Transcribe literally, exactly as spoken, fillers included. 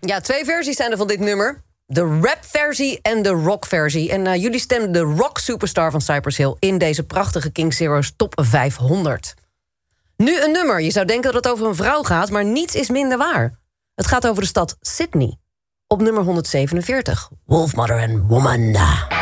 Ja, twee versies zijn er van dit nummer. De rap-versie en de rock-versie. En uh, jullie stemden de rock-superstar van Cypress Hill... in deze prachtige King Zero's top vijfhonderd. Nu een nummer. Je zou denken dat het over een vrouw gaat... maar niets is minder waar. Het gaat over de stad Sydney. Op nummer honderdzevenenveertig. Wolfmother and Woman.